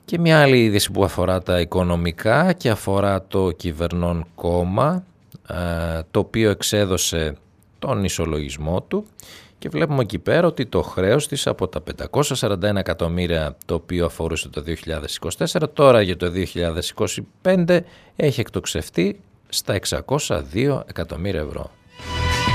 Και μια άλλη είδηση που αφορά τα οικονομικά και αφορά το κυβερνών κόμμα, το οποίο εξέδωσε τον ισολογισμό του και βλέπουμε εκεί πέρα ότι το χρέος της από τα 541 εκατομμύρια το οποίο αφορούσε το 2024, τώρα για το 2025 έχει εκτοξευτεί στα 602 εκατομμύρια ευρώ.